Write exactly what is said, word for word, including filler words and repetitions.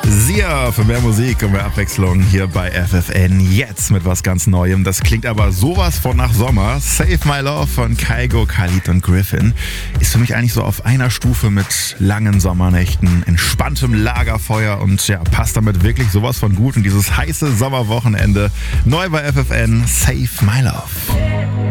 Sia für mehr Musik und mehr Abwechslung hier bei F F N. Jetzt mit was ganz Neuem. Das klingt aber sowas von nach Sommer. Save My Love von Kygo, Khalid und Griffin ist für mich eigentlich so auf einer Stufe mit langen Sommernächten, entspanntem Lagerfeuer und ja, passt damit wirklich sowas von gut in dieses heiße Sommerwochenende. Neu bei F F N, Save My Love.